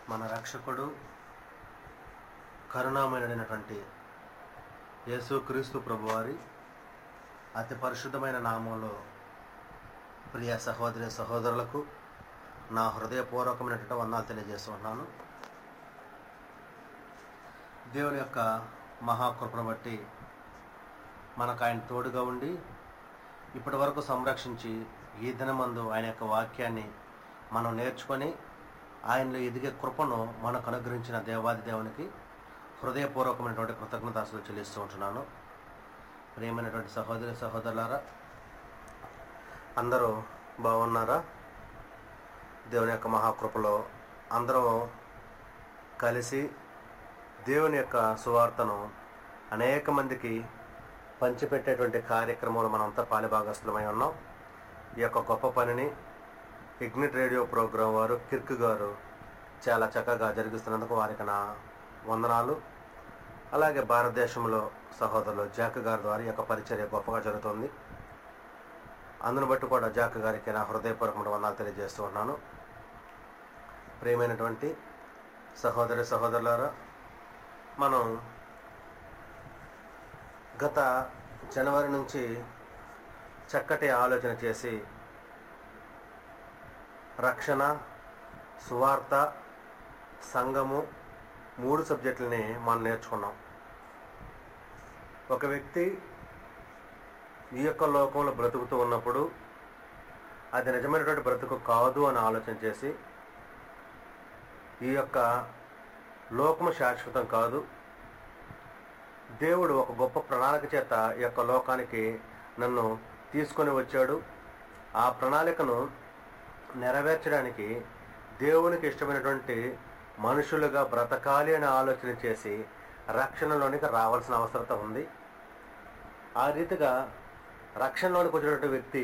మన రక్షకుడు కరుణామయుడైనటువంటి యేసుక్రీస్తు ప్రభువారి అతి పరిశుద్ధమైన నామంలో ప్రియ సహోదరి సహోదరులకు నా హృదయపూర్వకమైనటువంటి వందనాలు తెలియజేస్తున్నాను. దేవుని యొక్క మహాకృపను బట్టి మనకు ఆయన తోడుగా ఉండి ఇప్పటి వరకు సంరక్షించి ఈ దినమందు ఆయన యొక్క వాక్యాన్ని మనం నేర్చుకొని ఆయనలో ఎదిగే కృపను మనకు అనుగ్రహించిన దేవాది దేవునికి హృదయపూర్వకమైనటువంటి కృతజ్ఞతాస్తులు చెల్లిస్తూ ఉంటున్నాను. ప్రియమైనటువంటి సహోదరి సహోదరులారా, అందరూ బాగున్నారా? దేవుని యొక్క మహాకృపలో అందరూ కలిసి దేవుని యొక్క సువార్తను అనేక మందికి పంచిపెట్టేటువంటి కార్యక్రమంలో మనంతా పాలిభాగస్తులమై ఉన్నాం. ఈ యొక్క గొప్ప పనిని ఇగ్నిట్ రేడియో ప్రోగ్రాం వారు కిర్క్ గారు చాలా చక్కగా జరిగిస్తున్నందుకు వారికి నా వందనాలు. అలాగే భారతదేశంలో సహోదరులు జాక్ గారి ద్వారా ఈ యొక్క పరిచర్య గొప్పగా జరుగుతుంది. అందును బట్టి కూడా జాక్ గారికి నా హృదయపూర్వకమైన వందనాలు తెలియజేస్తూ ఉన్నాను. ప్రియమైనటువంటి సహోదరి సహోదరులారా, మనం గత జనవరి నుంచి చక్కటి ఆలోచన చేసి రక్షణ, సువార్త, సంఘము 3 సబ్జెక్టులని మనం నేర్చుకున్నాం. ఒక వ్యక్తి ఈ యొక్క లోకంలో బ్రతుకుతూ ఉన్నప్పుడు అది నిజమైనటువంటి బ్రతుకు కాదు అని ఆలోచన చేసి ఈ యొక్క లోకము శాశ్వతం కాదు, దేవుడు ఒక గొప్ప ప్రణాళిక చేత ఈ యొక్క లోకానికి నన్ను తీసుకొని వచ్చాడు, ఆ ప్రణాళికను నెరవేర్చడానికి దేవునికి ఇష్టమైనటువంటి మనుషులుగా బ్రతకాలి అని ఆలోచన చేసి రక్షణలోనికి రావాల్సిన అవసరం ఉంది. ఆ రీతిగా రక్షణలోనికి వచ్చినటువంటి వ్యక్తి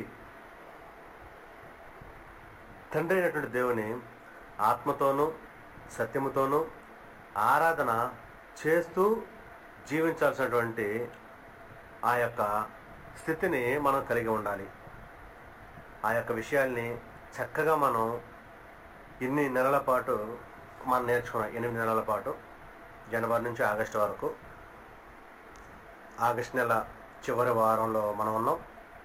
తండ్రి అయినటువంటి దేవుని ఆత్మతోనూ సత్యముతోనూ ఆరాధన చేస్తూ జీవించాల్సినటువంటి ఆ యొక్క స్థితిని మనం కలిగి ఉండాలి. ఆ యొక్క విషయాల్ని చక్కగా మనం ఇన్ని నెలల పాటు మనం నేర్చుకున్నాం. 8 నెలల పాటు, జనవరి నుంచి ఆగస్టు వరకు. ఆగస్టు నెల చివరి వారంలో మనం ఉన్నాం.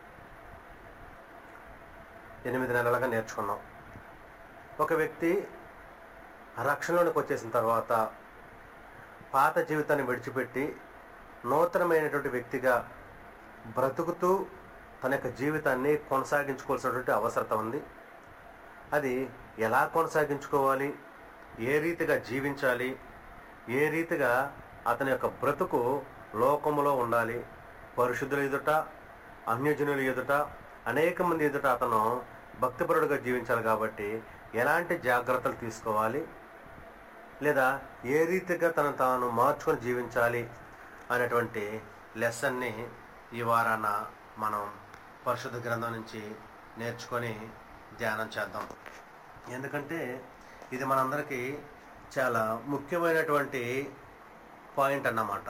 8 నెలలుగా నేర్చుకున్నాం. ఒక వ్యక్తి రక్షణలోనికి వచ్చేసిన తర్వాత పాత జీవితాన్ని విడిచిపెట్టి నూతనమైనటువంటి వ్యక్తిగా బ్రతుకుతూ తన యొక్క జీవితాన్ని కొనసాగించుకోవాల్సినటువంటి అవసరం ఉంది. అది ఎలా కొనసాగించుకోవాలి, ఏ రీతిగా జీవించాలి, ఏ రీతిగా అతని యొక్క బ్రతుకు లోకములో ఉండాలి, పరిశుద్ధుల ఎదుట, అన్యజనుల ఎదుట, అనేక మంది ఎదుట అతను భక్తిపరుడుగా జీవించాలి. కాబట్టి ఎలాంటి జాగ్రత్తలు తీసుకోవాలి, లేదా ఏ రీతిగా తను తాను మార్చుకొని జీవించాలి అనేటువంటి లెసన్ని ఈ వారాన మనం పరిశుద్ధ గ్రంథం నుంచి నేర్చుకొని ధ్యానం చేద్దాం. ఎందుకంటే ఇది మనందరికీ చాలా ముఖ్యమైనటువంటి పాయింట్ అన్నమాట.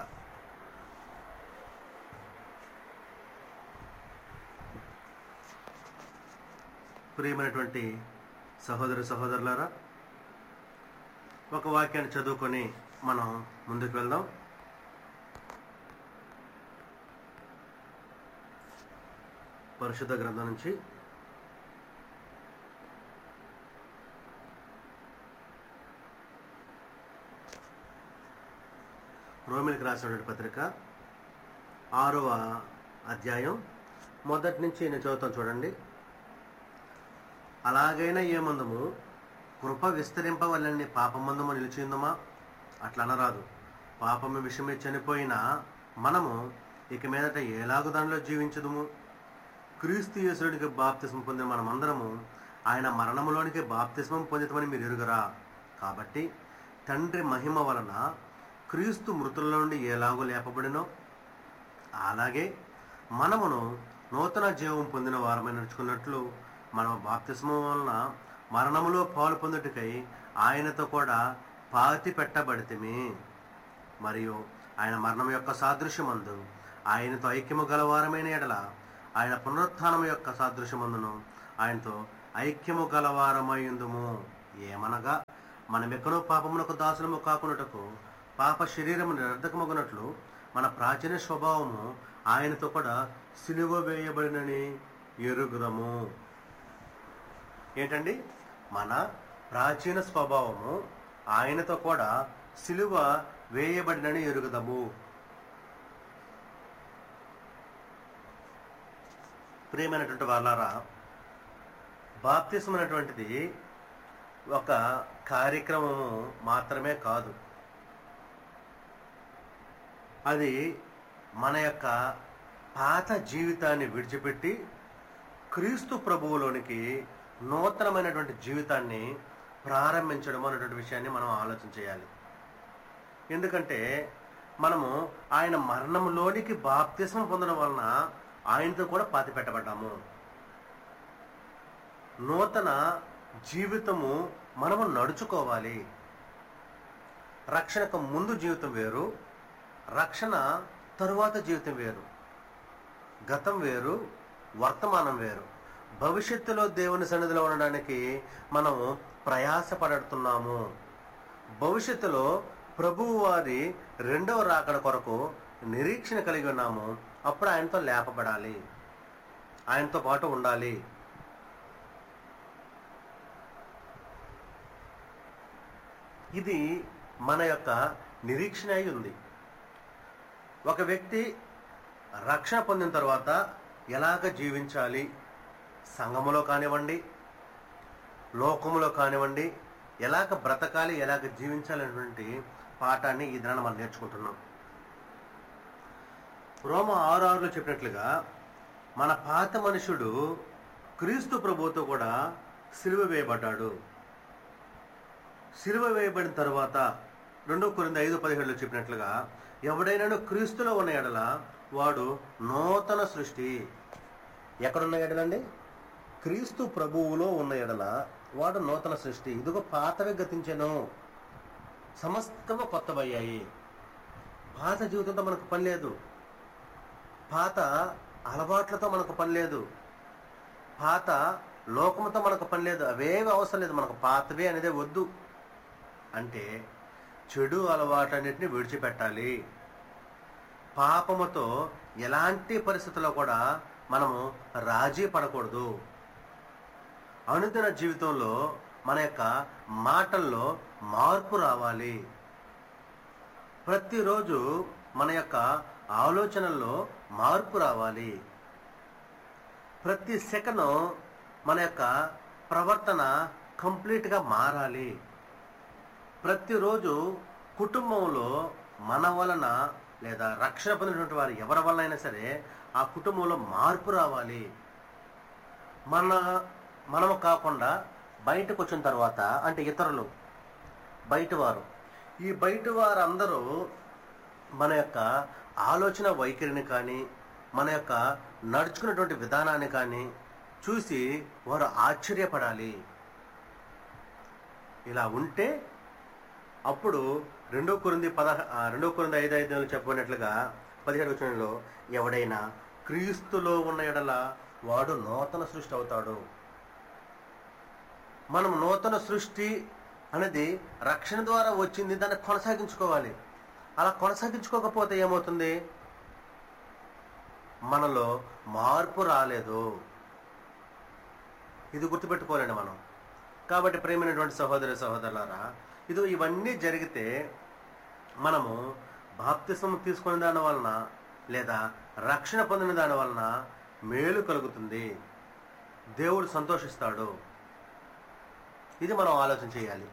ప్రియమైనటువంటి సహోదరి సహోదరులారా, ఒక వాక్యాన్ని చదువుకొని మనం ముందుకు వెళ్దాం. పరిశుద్ధ గ్రంథం నుంచి రోమిలికి రాసినటువంటి పత్రిక 6వ అధ్యాయం మొదటి నుంచి నేను చదువుతాను, చూడండి. అలాగైనా ఏమందము, కృప విస్తరింపవల్లని పాపమందము నిలిచిందమా? అట్లా అనరాదు. పాపము విషయమే చనిపోయిన మనము ఇక మీదట ఎలాగూ దానిలో జీవించదుము? క్రీస్తు యేసునికి బాప్తిస్మం పొందిన మనమందరము ఆయన మరణములోనికి బాప్తిస్మం పొందితమని మీరు ఎరుగరా? కాబట్టి తండ్రి మహిమ వలన క్రీస్తు మృతుల నుండి ఎలాగో లేపబడినో అలాగే మనమును నూతన జీవం పొందిన వారమై నడుచుకున్నట్లు మనం బాప్తిస్మం వలన మరణములో పాలు పొందుటకై ఆయనతో కూడా పాతి పెట్టబడితిమి. మరియు ఆయన మరణం యొక్క సాదృశ్యమందు ఆయనతో ఐక్యము గలవారమైన ఎడల ఆయన పునరుత్థానం యొక్క సాదృశ్యమందును ఆయనతో ఐక్యము గలవారమైందుము. ఏమనగా మనమెక్కడో పాపమునకు దాసులము కాకున్నటకు పాప శరీరము నిరర్ధకమగునట్లు మన ప్రాచీన స్వభావము ఆయనతో కూడా సిలువ వేయబడినని ఎరుగుదము. ఏంటండి? మన ప్రాచీన స్వభావము ఆయనతో కూడా సిలువ వేయబడినని ఎరుగుదము. ప్రియమైనటువంటి వాళ్ళారా, బాప్తిస్మం అనేటువంటిది ఒక కార్యక్రమము మాత్రమే కాదు. అది మన యొక్క పాత జీవితాన్ని విడిచిపెట్టి క్రీస్తు ప్రభువులోనికి నూతనమైనటువంటి జీవితాన్ని ప్రారంభించడం అనేటువంటి విషయాన్ని మనం ఆలోచన చేయాలి. ఎందుకంటే మనము ఆయన మరణంలోనికి బాప్తిస్మం పొందడం వలన ఆయనతో కూడా పాతి పెట్టబడ్డాము. నూతన జీవితము మనము నడుచుకోవాలి. రక్షణకు ముందు జీవితం వేరు, రక్షణ తరువాత జీవితం వేరు. గతం వేరు, వర్తమానం వేరు. భవిష్యత్తులో దేవుని సన్నిధిలో ఉండడానికి మనము ప్రయాసపడుతున్నాము. భవిష్యత్తులో ప్రభువు వారి రెండవ రాకడ కొరకు నిరీక్షణ కలిగి ఉన్నాము. అప్పుడు ఆయనతో లేపబడాలి, ఆయనతో పాటు ఉండాలి. ఇది మన యొక్క నిరీక్షణ అయి ఉంది. ఒక వ్యక్తి రక్షణ పొందిన తర్వాత ఎలాగ జీవించాలి, సంఘములో కానివ్వండి, లోకములో కానివ్వండి, ఎలాగ బ్రతకాలి, ఎలాగ జీవించాలి అనేటువంటి పాఠాన్ని ఈ దినాన్ని మనం నేర్చుకుంటున్నాం. రోమ 6:6 చెప్పినట్లుగా మన పాత మనుషుడు క్రీస్తు ప్రభువుతో కూడా సిలువ వేయబడ్డాడు. సిలువ వేయబడిన తరువాత 2 కొరింథీ 5:17 చెప్పినట్లుగా ఎవడైనా క్రీస్తులో ఉన్న ఎడల వాడు నూతన సృష్టి. ఎక్కడున్న ఎడలండి? క్రీస్తు ప్రభువులో ఉన్న ఎడల వాడు నూతన సృష్టి. ఇదిగో పాతవి గతించెను, సమస్తము కొత్తవయ్యాయి. పాత జీవితంతో మనకు పని లేదు, పాత అలవాట్లతో మనకు పని లేదు, పాత లోకముతో మనకు పని లేదు. అవేవి అవసరం లేదు మనకు. పాతవే అనేదే వద్దు. అంటే చెడు అలవాటన్నిటిని విడిచిపెట్టాలి. పాపముతో ఎలాంటి పరిస్థితుల్లో కూడా మనము రాజీ పడకూడదు. అనుదిన జీవితంలో మన యొక్క మాటల్లో మార్పు రావాలి. ప్రతిరోజు మన యొక్క ఆలోచనల్లో మార్పు రావాలి. ప్రతి సెకను మన యొక్క ప్రవర్తన కంప్లీట్గా మారాలి. ప్రతిరోజు కుటుంబంలో మన వలన లేదా రక్షణ పొందినటువంటి వారు ఎవరి వలన అయినా సరే ఆ కుటుంబంలో మార్పు రావాలి. మనము కాకుండా బయటకు వచ్చిన తర్వాత, అంటే ఇతరులు, బయటవారు, ఈ బయట వారందరూ మన యొక్క ఆలోచన వైఖరిని కానీ మన యొక్క నడుచుకున్నటువంటి విధానాన్ని కానీ చూసి వారు ఆశ్చర్యపడాలి. ఇలా ఉంటే అప్పుడు 2 కొరింథీ 5:5 చెప్పబడినట్లుగా 17 వచనంలో ఎవడైనా క్రీస్తులో ఉన్న ఎడల వాడు నూతన సృష్టి అవుతాడు. మనం నూతన సృష్టి అనేది రక్షణ ద్వారా వచ్చింది, దాన్ని కొనసాగించుకోవాలి. అలా కొనసాగించుకోకపోతే ఏమవుతుంది? మనలో మార్పు రాలేదు. ఇది గుర్తుపెట్టుకోలేండి మనం. కాబట్టి ప్రేమైనటువంటి సహోదరి సహోదరులారా, ఇవన్నీ జరిగితే మనము బాప్తిస్మం తీసుకునే దాని వలన లేదా రక్షణ పొందిన దాని వలన మేలు కలుగుతుంది, దేవుడు సంతోషిస్తాడు. ఇది మనం ఆలోచన చేయాలి.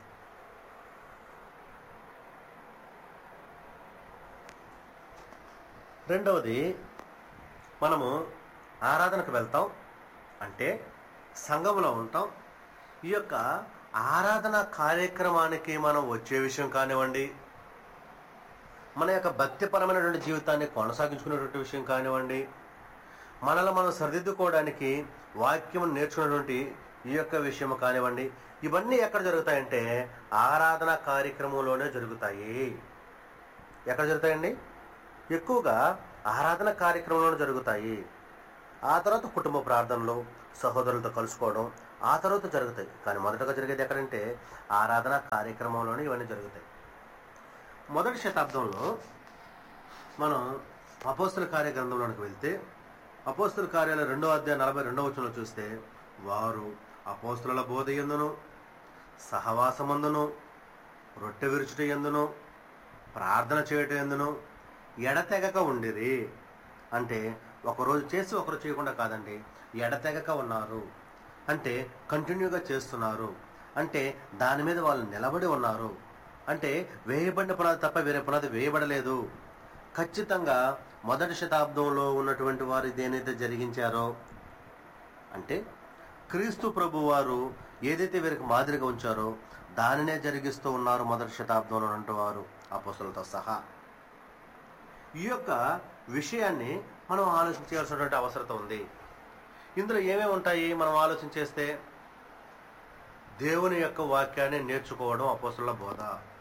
రెండవది, మనము ఆరాధనకు వెళ్తాం, అంటే సంఘంలో ఉంటాం. ఈ యొక్క ఆరాధన కార్యక్రమానికి మనం వచ్చే విషయం కానివ్వండి, మన యొక్క భక్తిపరమైనటువంటి జీవితాన్ని కొనసాగించుకునేటువంటి విషయం కానివ్వండి, మనల్ని మనం సరిదిద్దుకోవడానికి వాక్యం నేర్చుకున్నటువంటి ఈ యొక్క విషయం కానివ్వండి, ఇవన్నీ ఎక్కడ జరుగుతాయంటే ఆరాధన కార్యక్రమంలోనే జరుగుతాయి. ఎక్కడ జరుగుతాయండి? ఎక్కువగా ఆరాధన కార్యక్రమంలోనే జరుగుతాయి. ఆ తర్వాత కుటుంబ ప్రార్థనలు, సహోదరులతో కలుసుకోవడం, ఆ తర్వాత జరుగుతాయి. కానీ మొదటగా జరిగేది ఎక్కడంటే ఆరాధన కార్యక్రమంలోనే ఇవన్నీ జరుగుతాయి. మొదటి శతాబ్దంలో మనం అపోస్తుల కార్య గ్రంథంలోనికి వెళ్తే అపోస్తుల కార్యాల 2వ అధ్యాయం 42వ వచనంలో చూస్తే వారు అపోస్తుల బోధ యందును సహవాసమందును రొట్టె విరుచుట యందును ప్రార్థన చేయట యందును ఎడతెగక ఉండిరి. అంటే ఒకరోజు చేసి ఒకరు చేయకుండా కాదండి, ఎడతెగక ఉన్నారు. అంటే కంటిన్యూగా చేస్తున్నారు. అంటే దాని మీద వాళ్ళు నిలబడి ఉన్నారు. అంటే వేయబడిన పునాది తప్ప వేరే పునాది వేయబడలేదు. ఖచ్చితంగా మొదటి శతాబ్దంలో ఉన్నటువంటి వారు ఇదేనైతే జరిగించారో అంటే క్రీస్తు ప్రభు వారు ఏదైతే వీరికి మాదిరిగా ఉంచారో దానినే జరిగిస్తూ ఉన్నారు మొదటి శతాబ్దంలో ఉన్నవారు అపోస్తలులతో సహా. ఈ యొక్క విషయాన్ని మనం ఆలోచించాల్సినటువంటి అవసరం ఉంది. ఇందులో ఏమేమి ఉంటాయి మనం ఆలోచన చేస్తే? దేవుని యొక్క వాక్యాన్ని నేర్చుకోవడం అపోస్తలుల బోధ,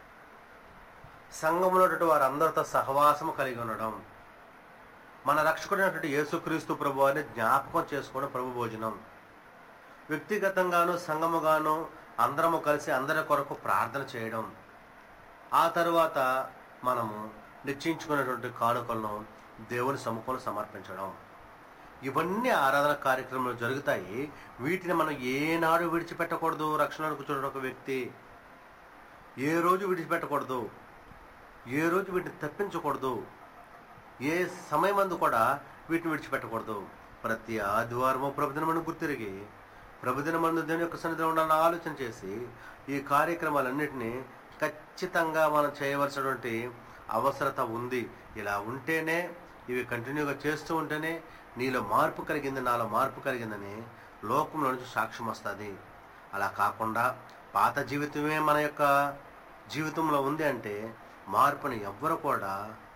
సంఘంలో వారందరితో సహవాసము కలిగి ఉండడం, మన రక్షకుడైనటువంటి యేసుక్రీస్తు ప్రభు వారిని జ్ఞాపకం చేసుకోవడం ప్రభు భోజనం, వ్యక్తిగతంగాను సంఘముగాను అందరము కలిసి అందరి కొరకు ప్రార్థన చేయడం, ఆ తరువాత మనము నిశ్చయించుకున్నటువంటి కానుకలను దేవుని సముఖంలో సమర్పించడం. ఇవన్నీ ఆరాధన కార్యక్రమాలు జరుగుతాయి. వీటిని మనం ఏనాడు విడిచిపెట్టకూడదు. రక్షణకు చూడడం ఒక వ్యక్తి ఏ రోజు విడిచిపెట్టకూడదు, ఏ రోజు వీటిని తప్పించకూడదు, ఏ సమయమందు కూడా వీటిని విడిచిపెట్టకూడదు. ప్రతి ఆదివారము ప్రభుదినమని గుర్తిరిగి ప్రభుదినమందు దేవుని యొక్క సన్నిధిలో ఉండాలని ఆలోచన చేసి ఈ కార్యక్రమాలన్నింటినీ ఖచ్చితంగా మనం చేయవలసినటువంటి అవసరత ఉంది. ఇలా ఉంటేనే, ఇవి కంటిన్యూగా చేస్తూ ఉంటేనే నీలో మార్పు కలిగింది, నాలో మార్పు కలిగిందని లోకంలో నుంచి సాక్ష్యం వస్తుంది. అలా కాకుండా పాత జీవితమే మన యొక్క జీవితంలో ఉంది అంటే మార్పుని ఎవ్వరు కూడా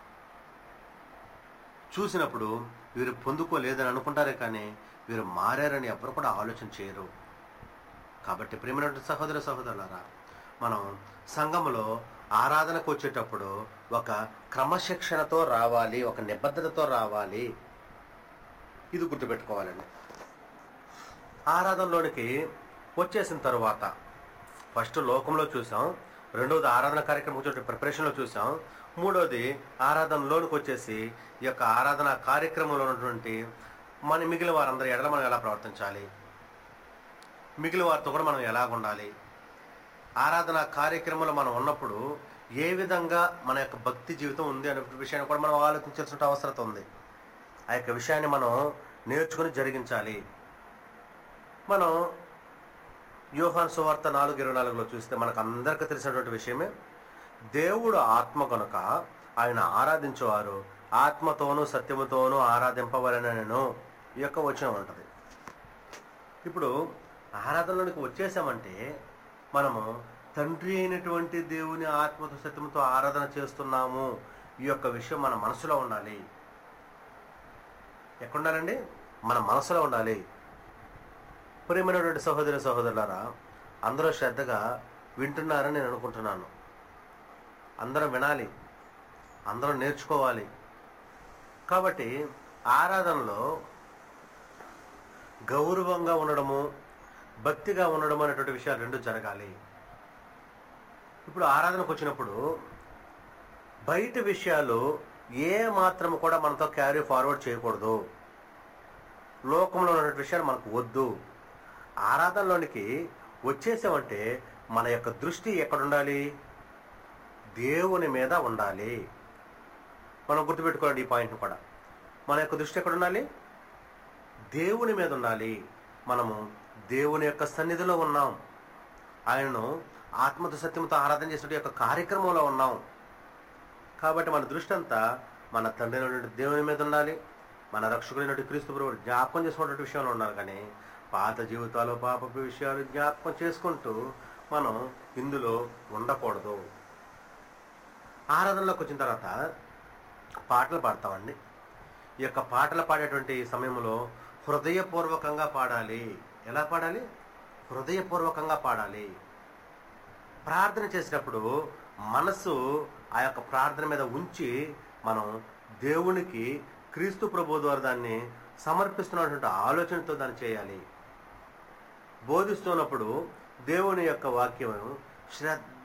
చూసినప్పుడు వీరు పొందుకోలేదని అనుకుంటారే కానీ వీరు మారారని ఎవరు కూడా ఆలోచన చేయరు. కాబట్టి ప్రేమైనటువంటి సహోదర సహోదరులారా, మనం సంఘంలో ఆరాధనకు వచ్చేటప్పుడు ఒక క్రమశిక్షణతో రావాలి, ఒక నిబద్ధతతో రావాలి. ఇది గుర్తుపెట్టుకోవాలండి. ఆరాధనలోనికి వచ్చేసిన తరువాత ఫస్ట్ లోకంలో చూసాం, రెండవది ఆరాధన కార్యక్రమం వచ్చే ప్రిపరేషన్లో చూసాం, మూడవది ఆరాధనలోనికి వచ్చేసి ఈ యొక్క ఆరాధన కార్యక్రమంలో ఉన్నటువంటి మన మిగిలిన వారందరి ఎడల మనం ఎలా ప్రవర్తించాలి, మిగిలిన వారితో కూడా మనం ఎలాగ ఉండాలి, ఆరాధన కార్యక్రమంలో మనం ఉన్నప్పుడు ఏ విధంగా మన యొక్క భక్తి జీవితం ఉంది అనే విషయాన్ని కూడా మనం ఆలోచించాల్సిన అవసరం ఉంది. ఆ యొక్క విషయాన్ని మనం నేర్చుకుని జరిగించాలి. మనం యోహాను సువార్త 4:24 చూస్తే మనకు అందరికీ తెలిసినటువంటి విషయమే, దేవుడు ఆత్మ కనుక ఆయన ఆరాధించేవారు ఆత్మతోనూ సత్యముతోనూ ఆరాధింపవలెనను ఈ యొక్క వచనం ఉంటుంది. ఇప్పుడు ఆరాధనలోనికి వచ్చేసామంటే మనము తండ్రి అయినటువంటి దేవుని ఆత్మతో సత్యముతో ఆరాధన చేస్తున్నాము. ఈ యొక్క విషయం మన మనసులో ఉండాలి. ఎక్కడ ఉండాలండి? మన మనసులో ఉండాలి. ప్రియమైనటువంటి సహోదర సహోదరులారా, అందరూ శ్రద్ధగా వింటున్నారని నేను అనుకుంటున్నాను. అందరం వినాలి, అందరం నేర్చుకోవాలి. కాబట్టి ఆరాధనలో గౌరవంగా ఉండడము, భక్తిగా ఉండడం అనేటువంటి విషయాలు రెండు జరగాలి. ఇప్పుడు ఆరాధనకు వచ్చినప్పుడు బయట విషయాలు ఏ మాత్రము కూడా మనతో క్యారీ ఫార్వర్డ్ చేయకూడదు. లోకంలో ఉన్న విషయాలు మనకు వద్దు. ఆరాధనలోనికి వచ్చేసామంటే మన యొక్క దృష్టి ఎక్కడ ఉండాలి? దేవుని మీద ఉండాలి. మనం గుర్తుపెట్టుకోండి ఈ పాయింట్ని కూడా. మన యొక్క దృష్టి ఎక్కడ ఉండాలి? దేవుని మీద ఉండాలి. మనము దేవుని యొక్క సన్నిధిలో ఉన్నాం, ఆయనను ఆత్మతో సత్యంతో ఆరాధన చేసే యొక్క కార్యక్రమంలో ఉన్నాం. కాబట్టి మన దృష్టి అంతా మన తండ్రి అయినటువంటి దేవుని మీద ఉండాలి, మన రక్షకుడైనటువంటి క్రీస్తు ప్రభువు జ్ఞాపకం చేసుకున్నటువంటి విషయంలో ఉండాలి. కానీ పాత జీవితాలు, పాపపు విషయాలు జ్ఞాపకం చేసుకుంటూ మనం ఇందులో ఉండకూడదు. ఆరాధనలోకి వచ్చిన తర్వాత పాటలు పాడతామండి. ఈ యొక్క పాటలు పాడేటువంటి సమయంలో హృదయపూర్వకంగా పాడాలి. ఎలా పాడాలి? హృదయపూర్వకంగా పాడాలి. ప్రార్థన చేసేటప్పుడు మనసు ఆ యొక్క ప్రార్థన మీద ఉంచి మనం దేవునికి క్రీస్తు ప్రభువు ద్వారా దాన్ని సమర్పిస్తున్నటువంటి ఆలోచనతో దాన్ని చేయాలి. బోధిస్తున్నప్పుడు దేవుని యొక్క వాక్యం శ్రద్ధ